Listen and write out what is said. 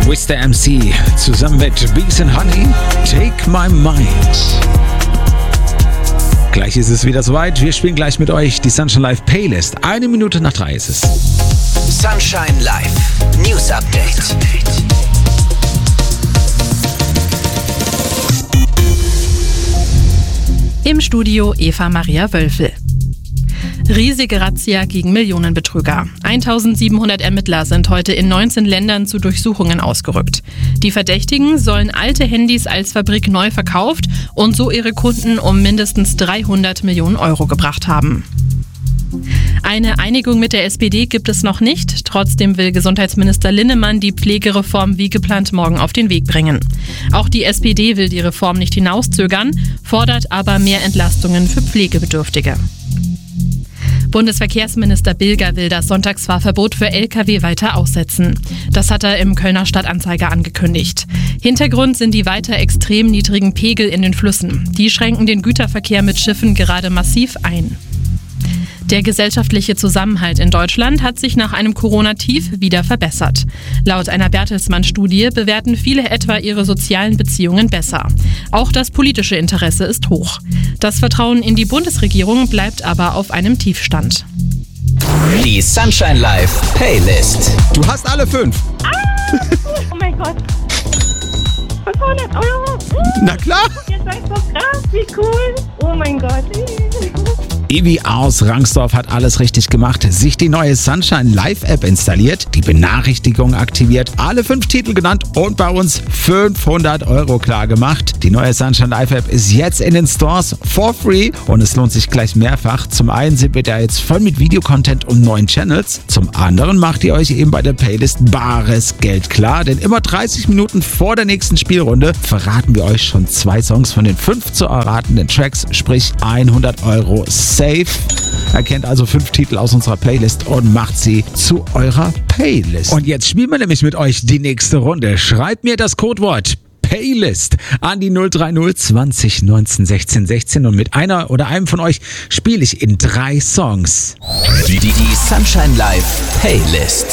With the MC zusammen mit Bees and Honey, Take My Mind. Gleich ist es wieder soweit. Wir spielen gleich mit euch die Sunshine Live Playlist. 1 Minute nach 3 ist es. Sunshine Live News Update. Im Studio Eva Maria Wölfel. Riesige Razzia gegen Millionenbetrüger. 1700 Ermittler sind heute in 19 Ländern zu Durchsuchungen ausgerückt. Die Verdächtigen sollen alte Handys als Fabrik neu verkauft und so ihre Kunden um mindestens 300 Millionen Euro gebracht haben. Eine Einigung mit der SPD gibt es noch nicht. Trotzdem will Gesundheitsminister Linnemann die Pflegereform wie geplant morgen auf den Weg bringen. Auch die SPD will die Reform nicht hinauszögern, fordert aber mehr Entlastungen für Pflegebedürftige. Bundesverkehrsminister Bilger will das Sonntagsfahrverbot für Lkw weiter aussetzen. Das hat er im Kölner Stadtanzeiger angekündigt. Hintergrund sind die weiter extrem niedrigen Pegel in den Flüssen. Die schränken den Güterverkehr mit Schiffen gerade massiv ein. Der gesellschaftliche Zusammenhalt in Deutschland hat sich nach einem Corona-Tief wieder verbessert. Laut einer Bertelsmann-Studie bewerten viele etwa ihre sozialen Beziehungen besser. Auch das politische Interesse ist hoch. Das Vertrauen in die Bundesregierung bleibt aber auf einem Tiefstand. Die Sunshine Live Playlist. Du hast alle 5. Oh mein Gott. 500 Euro. Na klar. Jetzt war ich so krass, wie cool. Oh mein Gott. Evi aus Rangsdorf hat alles richtig gemacht. Sich die neue Sunshine Live App installiert, die Benachrichtigung aktiviert, alle 5 Titel genannt und bei uns 500 Euro klar gemacht. Die neue Sunshine Live App ist jetzt in den Stores for free und es lohnt sich gleich mehrfach. Zum einen sind wir da jetzt voll mit Videocontent und neuen Channels. Zum anderen macht ihr euch eben bei der Playlist bares Geld klar, denn immer 30 Minuten vor der nächsten Spielrunde verraten wir euch schon 2 Songs von den 5 zu erratenden Tracks, sprich 100 Euro safe. Erkennt also 5 Titel aus unserer Playlist und macht sie zu eurer Playlist. Und jetzt spielen wir nämlich mit euch die nächste Runde. Schreibt mir das Codewort Playlist an die 030 20 19 16 16 und mit einer oder einem von euch spiele ich in 3 Songs. Die Sunshine Live Playlist.